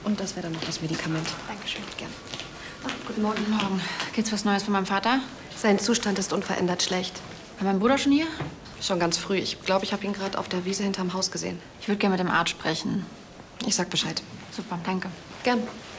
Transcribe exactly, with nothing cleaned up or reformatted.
Und das wäre dann noch das Medikament. Dankeschön. Gern. Ach, guten Morgen. Guten Morgen. Gibt's was Neues von meinem Vater? Sein Zustand ist unverändert schlecht. War mein Bruder schon hier? Schon ganz früh. Ich glaube, ich habe ihn gerade auf der Wiese hinterm Haus gesehen. Ich würde gerne mit dem Arzt sprechen. Ich sag Bescheid. Super, danke. Gern.